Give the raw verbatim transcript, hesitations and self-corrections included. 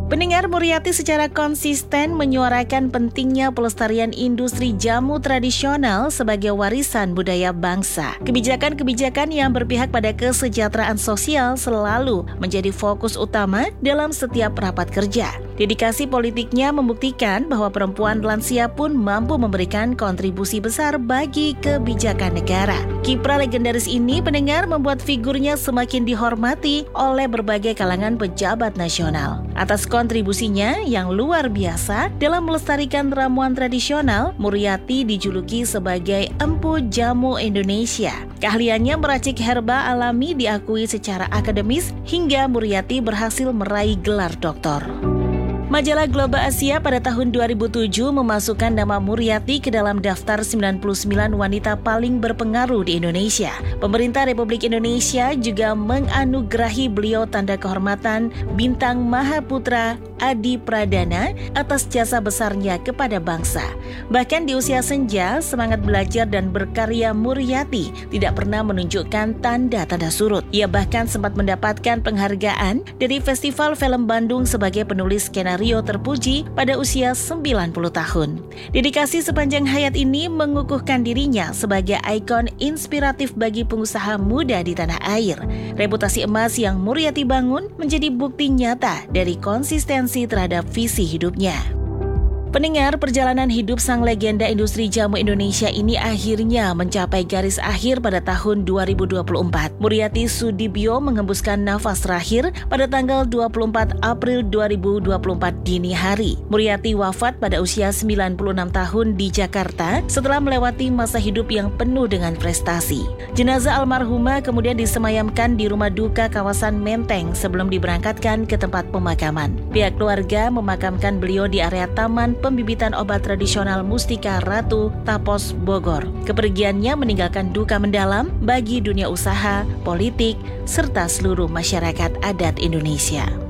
Pendengar, Muriati secara konsisten menyuarakan pentingnya pelestarian industri jamu tradisional sebagai warisan budaya bangsa. Kebijakan-kebijakan yang berpihak pada kesejahteraan sosial selalu menjadi fokus utama dalam setiap rapat kerja. Dedikasi politiknya membuktikan bahwa perempuan lansia pun mampu memberikan kontribusi besar bagi kebijakan negara. Kiprah legendaris ini, pendengar, membuat figurnya semakin dihormati oleh berbagai kalangan pejabat nasional. Atas kontribusinya yang luar biasa dalam melestarikan ramuan tradisional, Muriati dijuluki sebagai Empu Jamu Indonesia. Keahliannya meracik herba alami diakui secara akademis hingga Muriati berhasil meraih gelar doktor. Majalah Global Asia pada tahun dua ribu tujuh memasukkan nama Muriati ke dalam daftar sembilan puluh sembilan wanita paling berpengaruh di Indonesia. Pemerintah Republik Indonesia juga menganugerahi beliau tanda kehormatan Bintang Mahaputra Adi Pradana atas jasa besarnya kepada bangsa. Bahkan di usia senja, semangat belajar dan berkarya Muriati tidak pernah menunjukkan tanda-tanda surut. Ia bahkan sempat mendapatkan penghargaan dari Festival Film Bandung sebagai penulis skenario terpuji pada usia sembilan puluh tahun. Dedikasi sepanjang hayat ini mengukuhkan dirinya sebagai ikon inspiratif bagi pengusaha muda di tanah air. Reputasi emas yang Muriati bangun menjadi bukti nyata dari konsistensi terhadap visi hidupnya. Pendengar, perjalanan hidup sang legenda industri jamu Indonesia ini akhirnya mencapai garis akhir pada tahun dua ribu dua puluh empat. Muriati Sudibyo mengembuskan nafas terakhir pada tanggal dua puluh empat April dua ribu dua puluh empat dini hari. Muriati wafat pada usia sembilan puluh enam tahun di Jakarta setelah melewati masa hidup yang penuh dengan prestasi. Jenazah almarhumah kemudian disemayamkan di rumah duka kawasan Menteng sebelum diberangkatkan ke tempat pemakaman. Pihak keluarga memakamkan beliau di area Taman Pembibitan Obat Tradisional Mustika Ratu Tapos Bogor. Kepergiannya meninggalkan duka mendalam bagi dunia usaha, politik, serta seluruh masyarakat adat Indonesia.